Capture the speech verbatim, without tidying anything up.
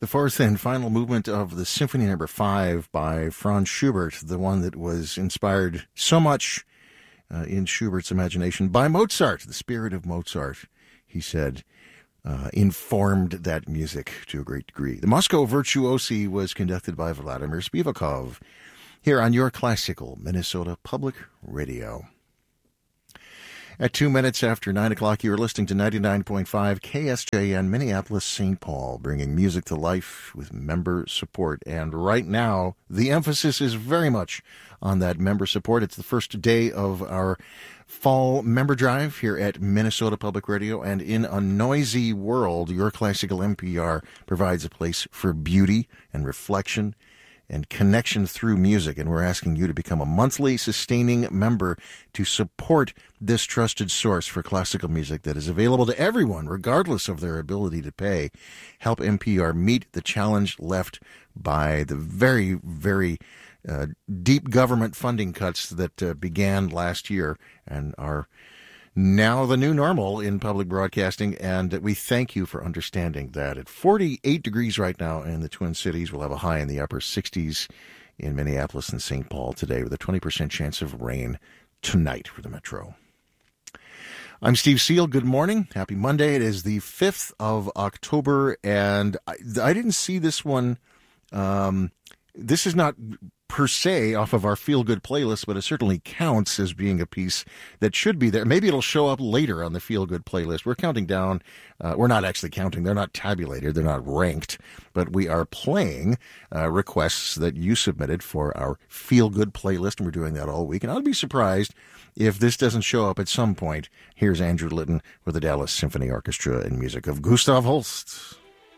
The fourth and final movement of the Symphony Number Five by Franz Schubert, the one that was inspired so much uh, in Schubert's imagination by Mozart. The spirit of Mozart, he said, uh, informed that music to a great degree. The Moscow Virtuosi was conducted by Vladimir Spivakov here on your classical Minnesota Public Radio. At two minutes after nine o'clock, you are listening to ninety-nine point five K S J N, Minneapolis, Saint Paul, bringing music to life with member support. And right now, the emphasis is very much on that member support. It's the first day of our fall member drive here at Minnesota Public Radio. And in a noisy world, your classical M P R provides a place for beauty and reflection and connection through music, and we're asking you to become a monthly sustaining member to support this trusted source for classical music that is available to everyone, regardless of their ability to pay. Help M P R meet the challenge left by the very, very uh, deep government funding cuts that uh, began last year and are now the new normal in public broadcasting, and we thank you for understanding that. At forty-eight degrees right now in the Twin Cities, we'll have a high in the upper sixties in Minneapolis and Saint Paul today, with a twenty percent chance of rain tonight for the metro. I'm Steve Seal. Good morning. Happy Monday. It is the fifth of October, and I, I didn't see this one. Um, this is not per se off of our feel-good playlist, but it certainly counts as being a piece that should be there. Maybe it'll show up later on the feel-good playlist. We're counting down. Uh, we're not actually counting. They're not tabulated. They're not ranked. But we are playing uh, requests that you submitted for our feel-good playlist, and we're doing that all week. And I'd be surprised if this doesn't show up at some point. Here's Andrew Litton with the Dallas Symphony Orchestra and music of Gustav Holst.